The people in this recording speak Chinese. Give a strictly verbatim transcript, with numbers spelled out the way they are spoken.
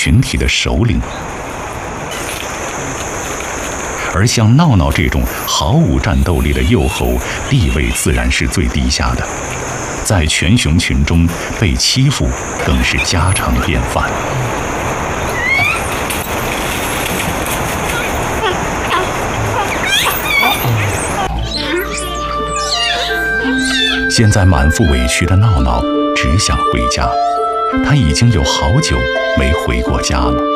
群体的首领。而像闹闹这种毫无战斗力的幼猴，地位自然是最低下的，在犬熊群中被欺负更是家常便饭。现在满腹委屈的闹闹只想回家，他已经有好久没回过家了。